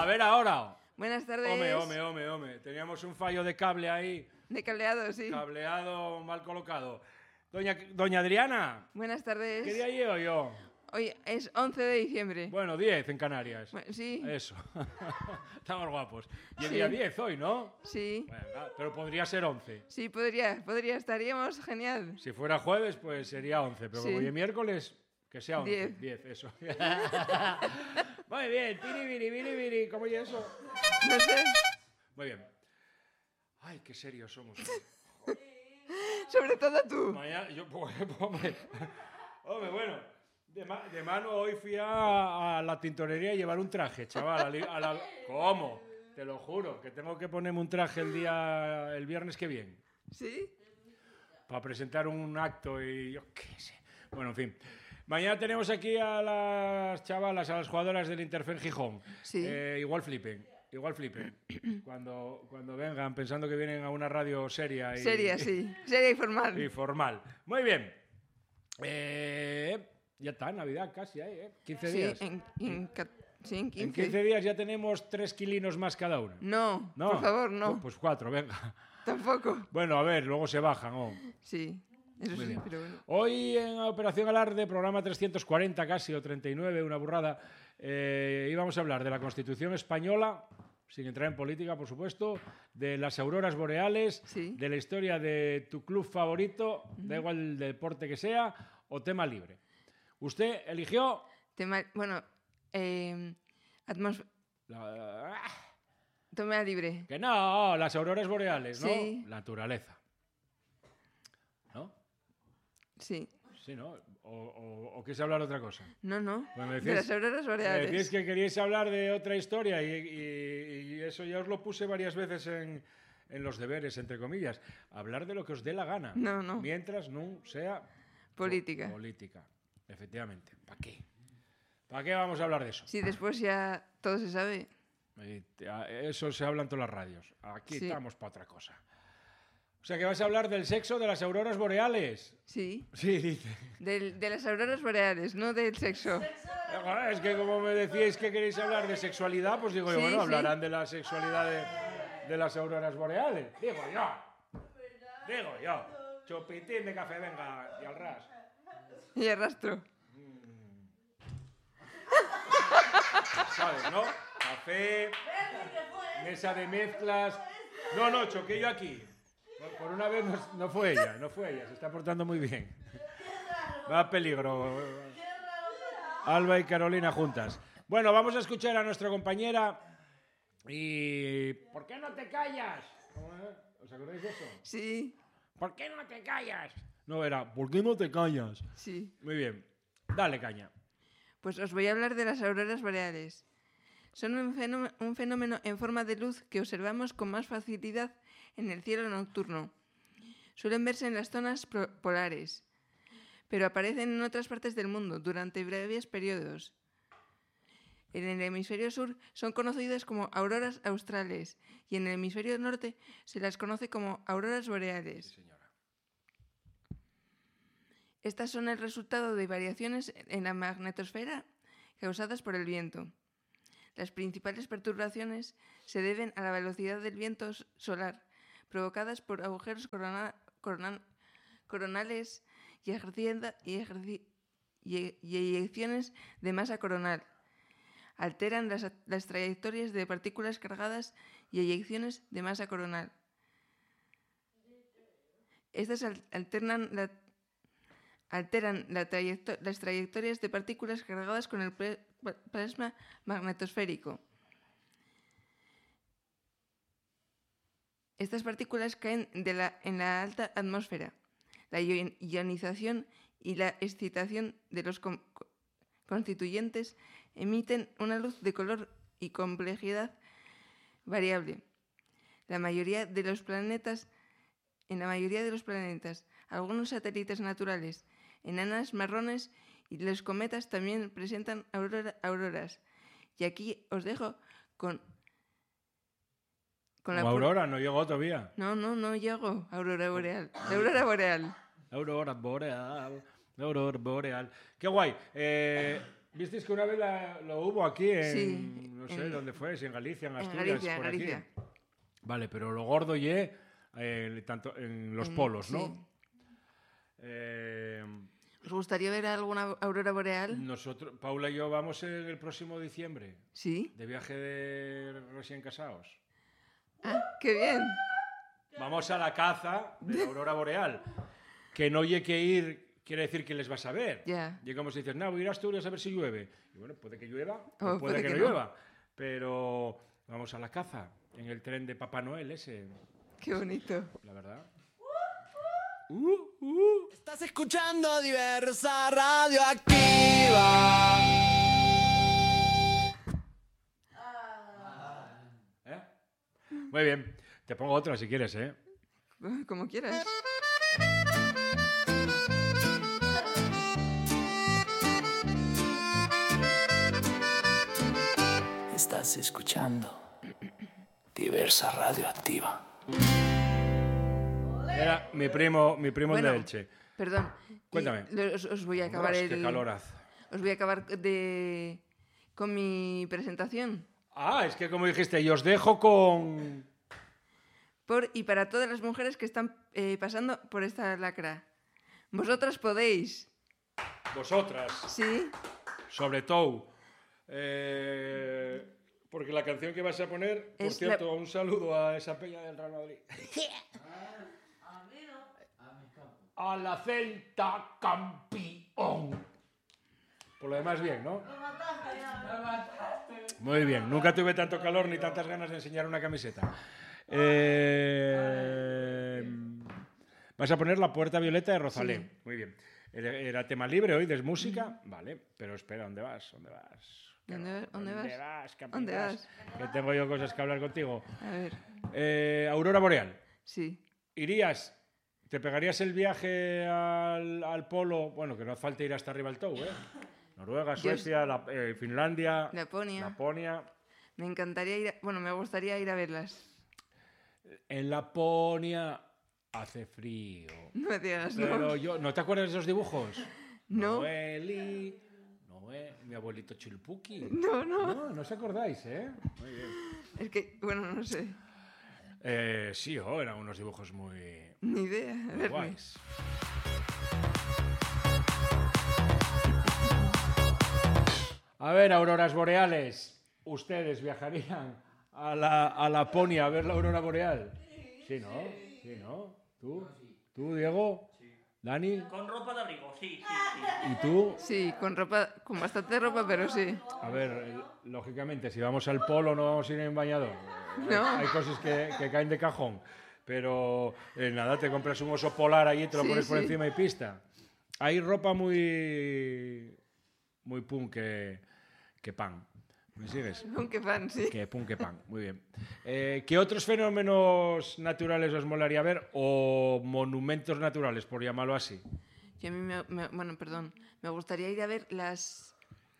A ver ahora. Buenas tardes. Home. Teníamos un fallo de cable ahí. De cableado, sí. Cableado mal colocado. Doña Adriana. Buenas tardes. ¿Qué día llevo yo? Hoy es 11 de diciembre. Bueno, 10 en Canarias. Bueno, sí. Eso. Estamos guapos. Y el Sí. día 10 hoy, ¿no? Sí. Venga, pero podría ser 11. Sí, podría, estaríamos genial. Si fuera jueves, pues sería 11. Pero Sí. como hoy es miércoles, que sea 11. 10. 10, eso. Muy bien. Piribiri. ¿Cómo es eso? No sé. Muy bien. Ay, qué serios somos. Sobre todo tú. Mañana, yo, hombre, bueno, de mano hoy fui a la tintorería a llevar un traje, chaval. ¿Cómo? Te lo juro, que tengo que ponerme un traje el viernes que viene. ¿Sí? Para presentar un acto y yo qué sé. Bueno, en fin. Mañana tenemos aquí a las chavalas, a las jugadoras del Interfen Gijón. Sí. Igual flipen. Cuando vengan pensando que vienen a una radio seria. Seria, sí. Seria y formal. Y formal. Muy bien. Ya está, Navidad casi ahí, 15 días. Sí, en 15. En 15 días ya tenemos 3 kilinos más cada una. No, por favor, no. Pues 4, venga. Tampoco. Bueno, a ver, luego se bajan. Sí, eso Muy sí, bien. pero bueno. Hoy en Operación Alarde, programa 340 casi, o 39, una burrada, íbamos a hablar de la Constitución Española, sin entrar en política, por supuesto, de las auroras boreales, Sí. de la historia de tu club favorito, da igual el deporte que sea, o tema libre. Usted eligió... Bueno, Toma libre. Que no, las auroras boreales, ¿no? Sí. Naturaleza. ¿No? Sí. Sí, ¿no? ¿O quieres hablar de otra cosa? No. Pues me De decías- las auroras Me boreales. decíais que queríais hablar de otra historia y eso ya os lo puse varias veces en los deberes, entre comillas. Hablar de lo que os dé la gana. No. Mientras no sea... Política. Política, efectivamente. ¿Para qué? ¿Para qué vamos a hablar de eso? Sí, después ya todo se sabe. Eso se habla en todas las radios. Aquí Sí. estamos para otra cosa. O sea que vas a hablar del sexo de las auroras boreales. Sí. Sí, dice. De las auroras boreales, no del sexo. Es que como me decíais que queréis hablar de sexualidad, pues digo yo, Sí, bueno, sí. hablarán de la sexualidad de las auroras boreales. Digo yo. Chupitín de café, venga, y al ras. Y arrastro. ¿Sabes, no? Café, mesa de mezclas... No, choqué yo aquí. Por una vez no fue ella, se está portando muy bien. Va a peligro. Alba y Carolina juntas. Bueno, vamos a escuchar a nuestra compañera y... ¿Por qué no te callas? ¿Os acordáis de eso? Sí. ¿Por qué no te callas? No, era, ¿por qué no te callas? Sí. Muy bien. Dale, caña. Pues os voy a hablar de las auroras boreales. Son un fenómeno en forma de luz que observamos con más facilidad en el cielo nocturno. Suelen verse en las zonas polares, pero aparecen en otras partes del mundo durante breves periodos. En el hemisferio sur son conocidas como auroras australes y en el hemisferio norte se las conoce como auroras boreales. Sí, señora. Estas son el resultado de variaciones en la magnetosfera causadas por el viento. Las principales perturbaciones se deben a la velocidad del viento solar, provocadas por agujeros coronales y eyecciones de masa coronal. Alteran las trayectorias de partículas cargadas y eyecciones de masa coronal. Estas alteran las trayectorias de partículas cargadas con el plasma magnetosférico. Estas partículas caen en la alta atmósfera. La ionización y la excitación de los constituyentes emiten una luz de color y complejidad variable. En la mayoría de los planetas, algunos satélites naturales, enanas marrones y los cometas también presentan auroras. Y aquí os dejo con la Aurora, no llegó todavía. No llego. Aurora boreal. La aurora boreal. Aurora boreal. Qué guay. ¿Visteis que una vez lo hubo aquí en No sé dónde fue, si en Galicia, en Asturias, Galicia, por Galicia. aquí. Vale, pero lo gordo tanto en los polos, sí. ¿no? ¿Os gustaría ver alguna aurora boreal? Nosotros, Paula y yo vamos el próximo diciembre Sí. de viaje de recién casados. Ah, qué bien. Vamos a la caza de la aurora boreal. Que no oye que ir quiere decir que les vas a ver. Ya. Y como si dices, no, voy a ir a Asturias a ver si llueve. Y bueno, puede que llueva O o puede que no no. llueva. Pero vamos a la caza en el tren de Papá Noel ese. Qué bonito. La verdad. Estás escuchando Diversa Radioactiva. ¿Eh? Muy bien. Te pongo otra si quieres, ¿eh? Como quieras. Estás escuchando Diversa Radioactiva. Era mi primo Bueno, el de Elche. Perdón. Cuéntame. Os voy a acabar Dios, qué calor hace. Os voy a acabar con mi presentación. Ah, es que como dijiste, yo os dejo con... Por y para todas las mujeres que están pasando por esta lacra. Vosotras podéis. Vosotras, Sí. sobre todo. Porque la canción que vas a poner, por Es cierto, un saludo a esa peña del Real Madrid. A la Celta campeón. Por lo demás, bien, ¿no? Muy bien. Nunca tuve tanto calor ni tantas ganas de enseñar una camiseta. Vas a poner La Puerta Violeta de Rosalén. Sí. Muy bien. ¿Era tema libre hoy de música? Vale. Pero espera, ¿dónde vas? ¿Dónde vas? ¿Dónde vas? Capi, ¿Dónde vas? Que tengo yo cosas que hablar contigo. A ver. Aurora Boreal. Sí. ¿Irías? ¿Te pegarías el viaje al polo? Bueno, que no hace falta ir hasta arriba al Tou, ¿eh? Noruega, Suecia, Finlandia, Laponia. Me encantaría ir. Me gustaría ir a verlas. En Laponia hace frío. No me digas, Pero ¿no te acuerdas de esos dibujos? No. Noeli, mi abuelito Chilpuki. No. No os acordáis, ¿eh? Muy bien. Es que, no sé. Sí, eran unos dibujos muy Ni idea. A ver. guays. A ver, auroras boreales. ¿Ustedes viajarían a Laponia a ver la aurora boreal? Sí, ¿no? Sí, ¿no? ¿Tú, Diego? ¿Dani? Con ropa de abrigo, sí. ¿Y tú? Sí, con bastante ropa, pero sí. A ver, lógicamente, si vamos al polo no vamos a ir en bañador. No. Hay cosas que caen de cajón. Pero nada, te compras un oso polar allí y te lo Sí, pones por sí. encima y pista. Hay ropa muy punk que pan. ¿Me sigues? Aunque fan, sí. Que punk que pan. Muy bien. ¿Qué otros fenómenos naturales os molaría ver? O monumentos naturales, por llamarlo así. Y a mí me gustaría ir a ver las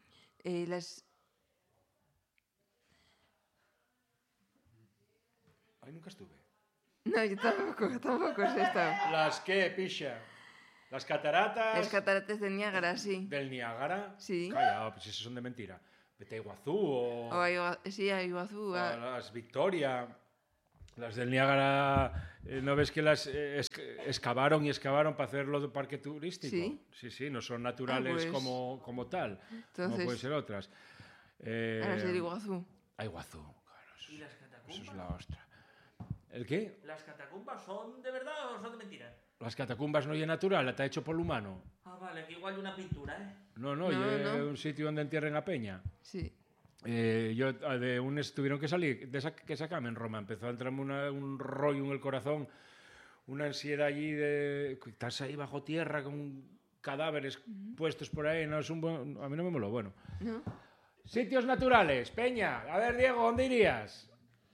Ay, nunca estuve. No, yo tampoco he estado. ¿Las qué, picha? ¿Las cataratas? Las cataratas de Niágara, sí. ¿Del Niágara? Sí. Calla, pues esos son de mentira. Vete a Iguazú o A Iguazú. a las Victoria. Las del Niágara, ¿no ves que las excavaron para hacerlo de parque turístico? Sí. Sí, no son naturales pues, como tal. entonces, no pueden ser otras. A las del Iguazú. A Iguazú, claro. ¿Y las Eso catacumbas? es la ostra. ¿El qué? ¿Las catacumbas son de verdad o son de mentira? Las catacumbas no es natural, está hecho por el humano. Ah, vale, que igual de una pintura, ¿eh? No, No, es no. un sitio donde entierren a peña. Sí. Tuvieron que salir, que sacarme en Roma. Empezó a entrarme un rollo en el corazón, una ansiedad allí de... Estás ahí bajo tierra con cadáveres puestos por ahí. No, a mí no me moló, bueno. ¿No? Sitios naturales, Peña. A ver, Diego, ¿dónde irías?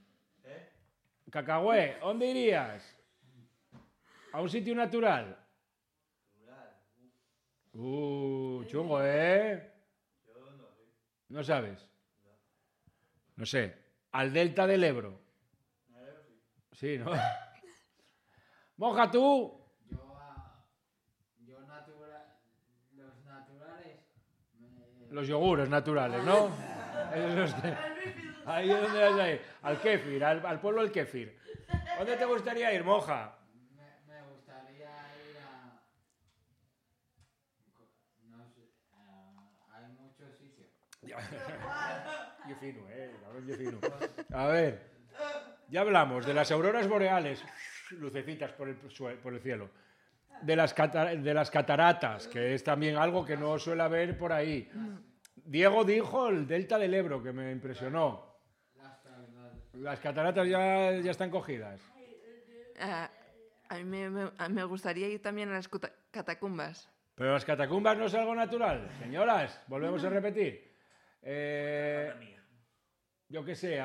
Cacahué, ¿dónde irías? ¿A un sitio natural? Chungo, ¿eh? ¿No sabes? No sé. ¿Al delta del Ebro? Sí, ¿no? Moja tú. Los naturales. Los yogures naturales, ¿no? Esos Ahí es donde vas a ir. Al Kéfir, al pueblo del Kéfir. ¿Dónde te gustaría ir, monja? Me gustaría ir a... No sé, hay muchos sitios. Yo fino, cabrón, yo fino. A ver, ya hablamos de las auroras boreales, lucecitas por el cielo. De las cataratas, que es también algo que no suele haber por ahí. Diego dijo el delta del Ebro, que me impresionó. Las cataratas ya están cogidas. A mí me gustaría ir también a las catacumbas. Pero las catacumbas no es algo natural. Señoras, volvemos a repetir. Madre mía. Yo qué sé,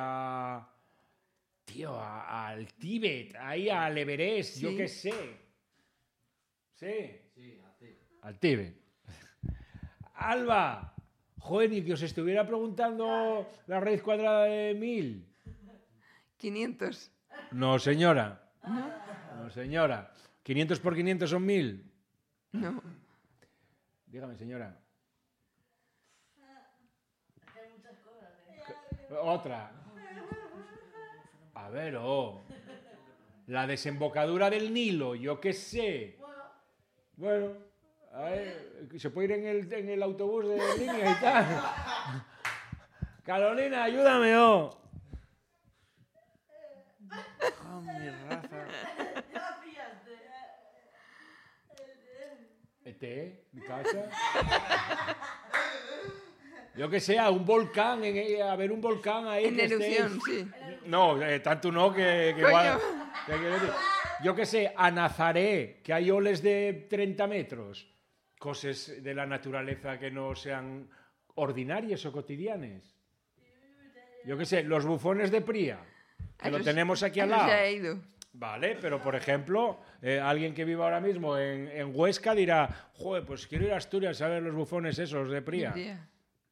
al Tíbet, ahí al Everest, Sí. yo qué sé. Sí, Sí, así. al Tíbet. Alba, joder, ni que os estuviera preguntando la raíz cuadrada de 1000. 500. No, señora. No, señora. 500 por 500 son 1000. No. Dígame, señora. Otra. A ver, la desembocadura del Nilo, yo qué sé. Bueno, a ver, se puede ir en el autobús de línea y tal. Carolina, ayúdame, mi raza. Mi casa. Yo que sé, a un volcán, a ver un volcán ahí. En que erupción, esté... sí. No, tanto no que igual. Yo que sé, a Nazaret, que hay oles de 30 metros. Cosas de la naturaleza que no sean ordinarias o cotidianas. Yo que sé, los bufones de Pría, que lo tenemos aquí al lado. Ya he ido. Vale, pero por ejemplo, alguien que viva ahora mismo en Huesca dirá, joder, pues quiero ir a Asturias a ver los bufones esos de Pría. Ya.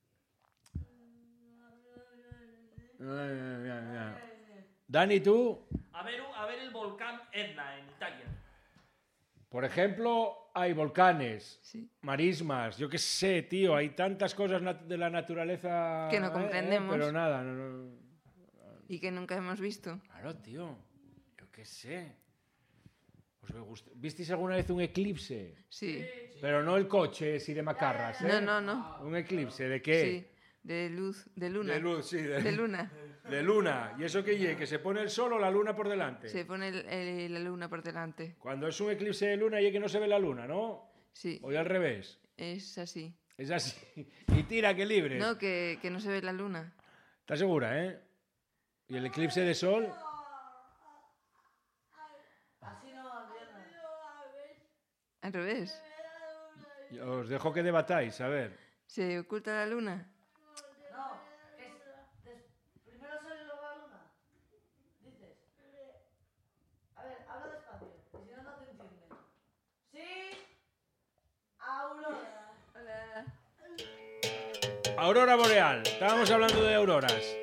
Dani, ¿tú? A ver el volcán Etna en Italia. Por ejemplo, hay volcanes, Sí. marismas, yo qué sé, tío, hay tantas cosas de la naturaleza Que no comprendemos. pero nada. No. Y que nunca hemos visto. Claro, tío, yo qué sé. ¿Visteis alguna vez un eclipse? Sí. Pero no el coche, si de macarras, ¿eh? No. ¿Un eclipse de qué? Sí. De luz, de luna. De luz, sí. De luna. De luna. ¿Y eso qué lleva? ¿Que se pone el sol o la luna por delante? Se pone la luna por delante. Cuando es un eclipse de luna y que no se ve la luna, ¿no? Sí. O al revés. Es así. Es así. Y tira, que libre. No, que no se ve la luna. ¿Estás segura, eh? ¿Y el eclipse de sol? Al revés. Os dejo que debatáis, a ver. ¿Se oculta la luna? Primero sale luego la luna. Dices. A ver, habla despacio. Y si no, no te entienden. Sí. Aurora. Hola. Aurora boreal. Estábamos hablando de auroras.